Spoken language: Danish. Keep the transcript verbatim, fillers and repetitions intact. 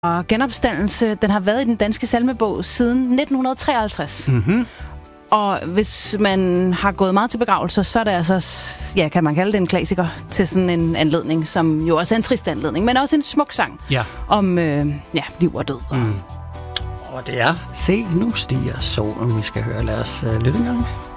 og genopstandelse, den har været i den danske salmebog siden nitten treoghalvtreds. Mm-hmm. Og hvis man har gået meget til begravelser, så er det altså, ja, kan man kalde det en klassiker til sådan en anledning, som jo også er en trist anledning, men også en smuk sang ja. om øh, ja, liv og død. Mm. Og det er Se, nu stiger solen, vi skal høre. Lad os uh, lytte en gang.